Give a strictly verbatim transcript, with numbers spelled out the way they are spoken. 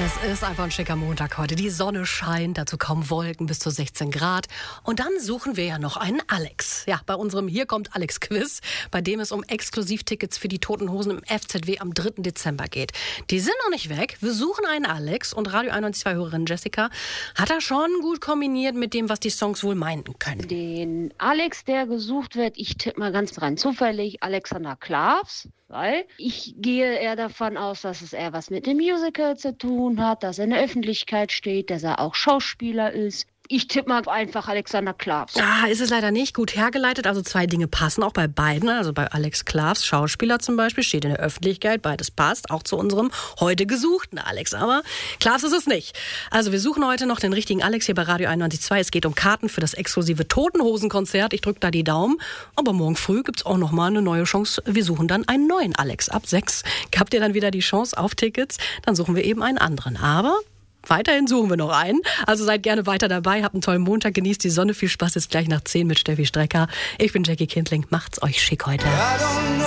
Es ist einfach ein schicker Montag heute. Die Sonne scheint, dazu kaum Wolken, bis zu sechzehn Grad. Und dann suchen wir ja noch einen Alex. Ja, bei unserem Hier kommt Alex Quiz, bei dem es um Exklusivtickets für die Toten Hosen im F Z W am dritten Dezember geht. Die sind noch nicht weg. Wir suchen einen Alex und Radio einundneunzig Komma zwei-Hörerin Jessica hat er schon gut kombiniert mit dem, was die Songs wohl meinten können. Den Alex, der gesucht wird, ich tippe mal ganz rein zufällig Alexander Klavs. Weil ich gehe eher davon aus, dass es eher was mit dem Musical zu tun hat, dass er in der Öffentlichkeit steht, dass er auch Schauspieler ist. Ich tippe mal einfach Alexander Klavs. Ah, ist es leider nicht gut hergeleitet. Also zwei Dinge passen auch bei beiden. Also bei Alex Klavs, Schauspieler zum Beispiel, steht in der Öffentlichkeit. Beides passt, auch zu unserem heute gesuchten Alex. Aber Klavs ist es nicht. Also wir suchen heute noch den richtigen Alex hier bei Radio einundneunzig Komma zwei. Es geht um Karten für das exklusive Toten Hosen-Konzert. Ich drücke da die Daumen. Aber morgen früh gibt's auch noch mal eine neue Chance. Wir suchen dann einen neuen Alex. Ab sechs habt ihr dann wieder die Chance auf Tickets. Dann suchen wir eben einen anderen. Aber weiterhin suchen wir noch einen. Also seid gerne weiter dabei. Habt einen tollen Montag. Genießt die Sonne. Viel Spaß jetzt gleich nach zehn mit Steffi Strecker. Ich bin Jackie Kindling. Macht's euch schick heute.